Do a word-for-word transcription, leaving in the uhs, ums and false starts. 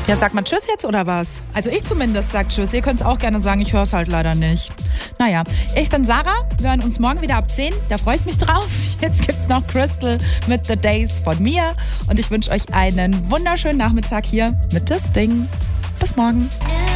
Ja, sag mal Tschüss jetzt oder was? Also ich zumindest sag Tschüss. Ihr könnt es auch gerne sagen, ich höre es halt leider nicht. Naja, ich bin Sarah. Wir hören uns morgen wieder ab zehn. Da freue ich mich drauf. Jetzt gibt's noch Crystal mit The Days von mir. Und ich wünsche euch einen wunderschönen Nachmittag hier mit Das Ding. Bis morgen.